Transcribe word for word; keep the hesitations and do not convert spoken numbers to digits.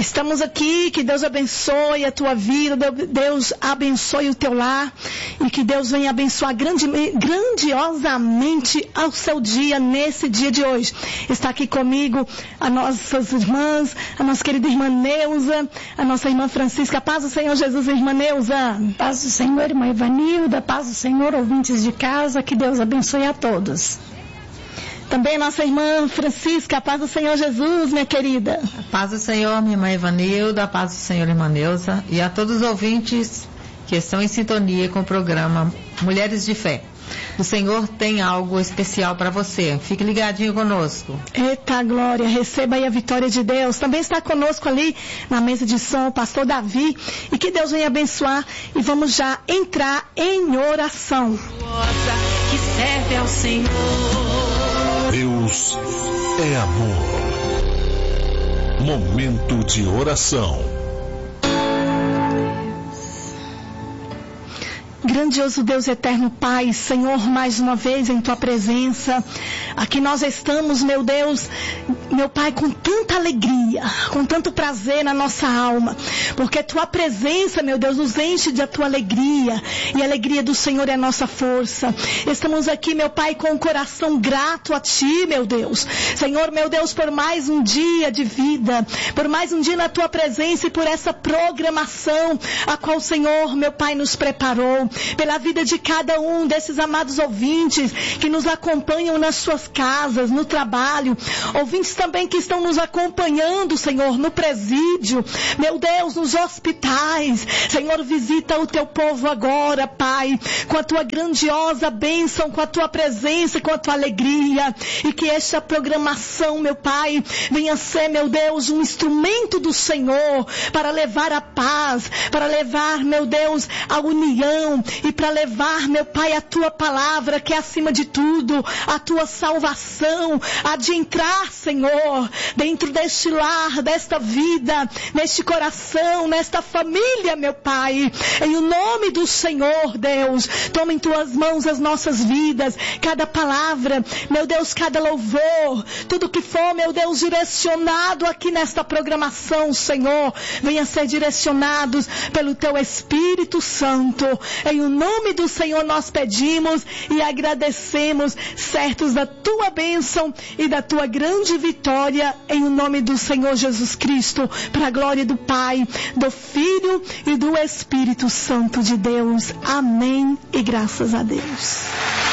Estamos aqui, que Deus abençoe a tua vida, Deus abençoe o teu lar e que Deus venha abençoar grande, grandiosamente ao seu dia, nesse dia de hoje. Está aqui comigo as nossas irmãs, a nossa querida irmã Neuza, a nossa irmã Francisca. Paz do Senhor Jesus, irmã Neuza. Paz do Senhor, irmã Ivanilda, paz do Senhor, ouvintes de casa, que Deus abençoe a todos. Também nossa irmã Francisca, a paz do Senhor Jesus, minha querida. A paz do Senhor, minha irmã Ivanilda, a paz do Senhor, irmã Neuza, e a todos os ouvintes que estão em sintonia com o programa Mulheres de Fé. O Senhor tem algo especial para você. Fique ligadinho conosco. Eita glória, receba aí a vitória de Deus. Também está conosco ali na mesa de som o pastor Davi. E que Deus venha abençoar. E vamos já entrar em oração. Que serve ao Senhor. Deus é amor. Momento de oração. Grandioso Deus eterno Pai, Senhor, mais uma vez em Tua presença, aqui nós estamos, meu Deus, meu Pai, com tanta alegria, com tanto prazer na nossa alma, porque Tua presença, meu Deus, nos enche de a Tua alegria, e a alegria do Senhor é a nossa força. Estamos aqui, meu Pai, com o coração grato a Ti, meu Deus, Senhor, meu Deus, por mais um dia de vida, por mais um dia na Tua presença e por essa programação a qual o Senhor, meu Pai, nos preparou. Pela vida de cada um desses amados ouvintes que nos acompanham nas suas casas, no trabalho, ouvintes também que estão nos acompanhando, Senhor, no presídio, meu Deus, nos hospitais. Senhor, visita o teu povo agora, Pai, com a tua grandiosa bênção, com a tua presença, com a tua alegria, e que esta programação, meu Pai, venha ser, meu Deus, um instrumento do Senhor para levar a paz, para levar, meu Deus, a união, e para levar, meu Pai, a Tua palavra, que é acima de tudo, a Tua salvação, a de entrar, Senhor, dentro deste lar, desta vida, neste coração, nesta família, meu Pai. Em o nome do Senhor, Deus, toma em Tuas mãos as nossas vidas, cada palavra, meu Deus, cada louvor, tudo que for, meu Deus, direcionado aqui nesta programação, Senhor, venha ser direcionados pelo Teu Espírito Santo. Em o nome do Senhor nós pedimos e agradecemos, certos da Tua bênção e da Tua grande vitória, em o nome do Senhor Jesus Cristo, para a glória do Pai, do Filho e do Espírito Santo de Deus. Amém e graças a Deus.